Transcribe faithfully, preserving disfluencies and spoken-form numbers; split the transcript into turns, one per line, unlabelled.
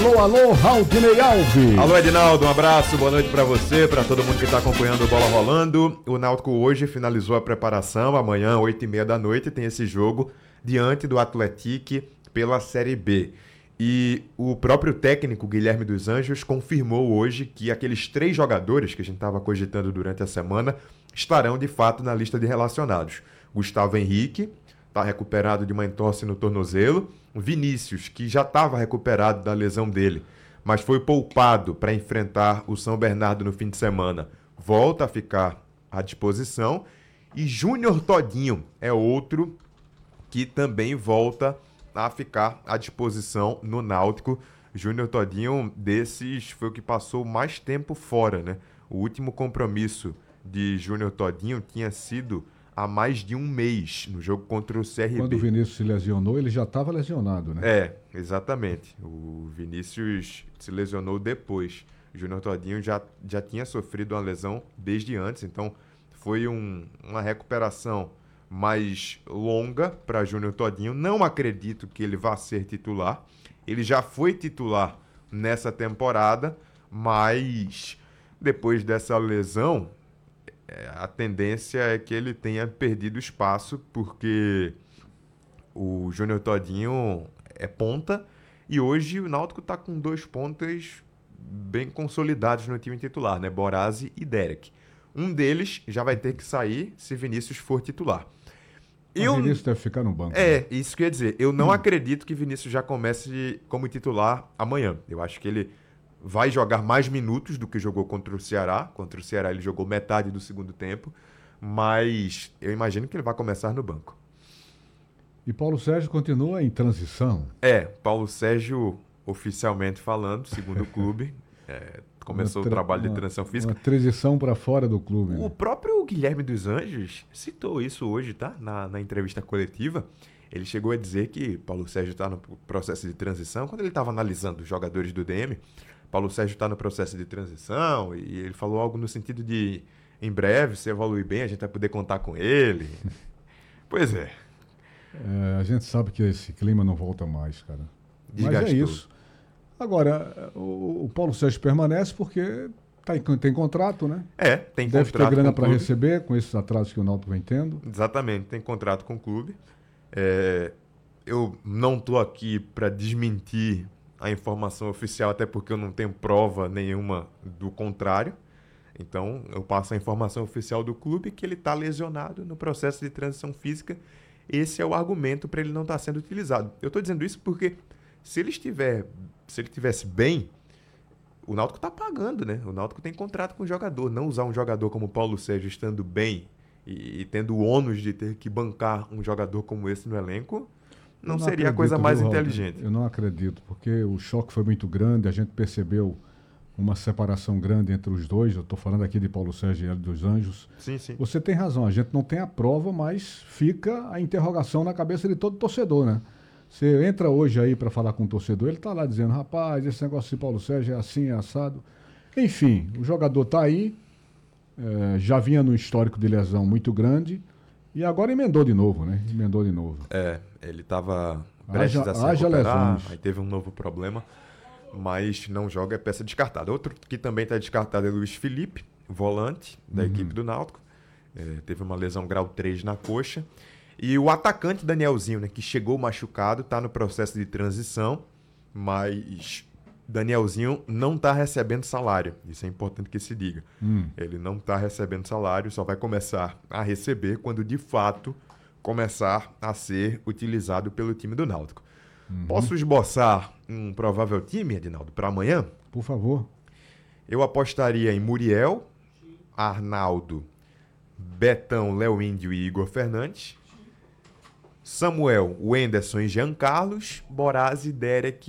Alô, alô, Raudinei Alves.
Alô, Edinaldo, um abraço, boa noite pra você, pra todo mundo que tá acompanhando o Bola Rolando. O Náutico hoje finalizou a preparação, amanhã, oito e meia da noite, tem esse jogo diante do Atlético pela Série B. E o próprio técnico, Guilherme dos Anjos, confirmou hoje que aqueles três jogadores que a gente estava cogitando durante a semana estarão, de fato, na lista de relacionados. Gustavo Henrique está recuperado de uma entorse no tornozelo. Vinícius, que já estava recuperado da lesão dele, mas foi poupado para enfrentar o São Bernardo no fim de semana, volta a ficar à disposição. E Júnior Todinho é outro que também volta a ficar à disposição no Náutico. Júnior Todinho, desses, foi o que passou mais tempo fora, né? O último compromisso de Júnior Todinho tinha sido há mais de um mês, no jogo contra o C R B.
Quando o Vinícius se lesionou, ele já estava lesionado, né?
É, exatamente. O Vinícius se lesionou depois. O Júnior Todinho já, já tinha sofrido uma lesão desde antes, então foi um, uma recuperação mais longa para Júnior Todinho. Não acredito que ele vá ser titular. Ele já foi titular nessa temporada, mas depois dessa lesão, a tendência é que ele tenha perdido espaço, porque o Júnior Todinho é ponta e hoje o Náutico está com dois pontas bem consolidados no time titular, né? Borazzi e Derek. Um deles já vai ter que sair se Vinícius for titular.
Eu... O Vinícius deve ficar no banco.
É,
né?
isso que eu ia dizer. Eu não hum. acredito que Vinícius já comece como titular amanhã. Eu acho que ele vai jogar mais minutos do que jogou contra o Ceará. Contra o Ceará ele jogou metade do segundo tempo, mas eu imagino que ele vai começar no banco.
E Paulo Sérgio continua em transição?
É, Paulo Sérgio, oficialmente falando, segundo o clube, é, começou o trabalho uma, de transição física.
Uma transição para fora do clube.
O
né?
próprio Guilherme dos Anjos citou isso hoje, tá? Na, na entrevista coletiva. Ele chegou a dizer que Paulo Sérgio está no processo de transição. Quando ele estava analisando os jogadores do D M, Paulo Sérgio está no processo de transição e ele falou algo no sentido de em breve, se evoluir bem, a gente vai poder contar com ele. Pois é.
é. A gente sabe que esse clima não volta mais, cara.
Desgastou.
Mas é isso. Agora, o, o Paulo Sérgio permanece porque tá em, tem contrato, né?
É, tem
Deve
contrato.
Deve ter grana para receber com esses atrasos que o Náutico vem tendo.
Exatamente, tem contrato com o clube. É, eu não estou aqui para desmentir a informação oficial, até porque eu não tenho prova nenhuma do contrário. Então, eu passo a informação oficial do clube que ele está lesionado no processo de transição física. Esse é o argumento para ele não estar sendo utilizado. Eu estou dizendo isso porque se ele estiver, se ele estivesse bem, o Náutico está pagando, né? O Náutico tem contrato com o jogador. Não usar um jogador como o Paulo Sérgio estando bem e, e tendo o ônus de ter que bancar um jogador como esse no elenco, não, não seria acredito, a coisa mais viu, inteligente.
Eu não acredito, porque o choque foi muito grande, a gente percebeu uma separação grande entre os dois. Eu estou falando aqui de Paulo Sérgio e Hélio dos Anjos.
Sim, sim.
Você tem razão, a gente não tem a prova, mas fica a interrogação na cabeça de todo torcedor, né? Você entra hoje aí para falar com o torcedor, ele está lá dizendo, rapaz, esse negócio de Paulo Sérgio é assim, é assado. Enfim, o jogador está aí, é, já vinha no histórico de lesão muito grande, e agora emendou de novo, né? Emendou de novo.
É, ele estava prestes
haja,
a se
haja
recuperar,
lesões.
Aí teve um novo problema, mas não joga, é peça descartada. Outro que também está descartado é Luiz Felipe, volante da uhum. equipe do Náutico. É, teve uma lesão grau três na coxa. E o atacante Danielzinho, né, que chegou machucado, está no processo de transição, mas Danielzinho não está recebendo salário. Isso é importante que se diga. Hum. Ele não está recebendo salário, só vai começar a receber quando de fato começar a ser utilizado pelo time do Náutico. Uhum. Posso esboçar um provável time, Edinaldo, para amanhã?
Por favor.
Eu apostaria em Muriel, Arnaldo, Betão, Léo Índio e Igor Fernandes. Samuel, Wenderson e Jean Carlos, Borazzi, Derek